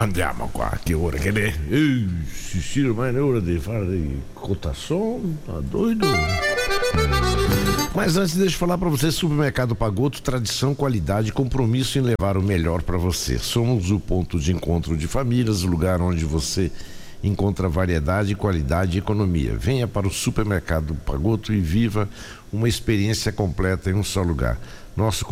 Andiamo qua, que hora que é? Cecília, mas é hora de falar de cotação, tá doido? Mas antes, deixa eu falar para você, Supermercado Pagotto, tradição, qualidade e compromisso em levar o melhor para você. Somos o ponto de encontro de famílias, o lugar onde você encontra variedade, qualidade e economia. Venha para o Supermercado Pagotto e viva uma experiência completa em um só lugar. Nosso